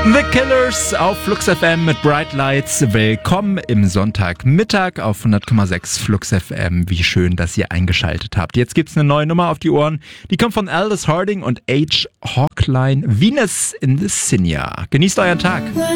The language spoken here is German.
The Killers auf Flux FM mit Bright Lights. Willkommen im Sonntagmittag auf 100,6 Flux FM. Wie schön, dass ihr eingeschaltet habt. Jetzt gibt's eine neue Nummer auf die Ohren. Die kommt von Aldous Harding und H. Hawkline. Venus in the Sinja. Genießt euren Tag.